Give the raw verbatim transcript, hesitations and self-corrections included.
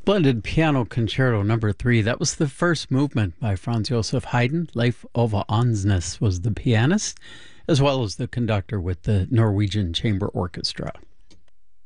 Splendid Piano Concerto Number Three. That was the first movement by Franz Joseph Haydn. Leif Ove Ansnes was the pianist, as well as the conductor with the Norwegian Chamber Orchestra.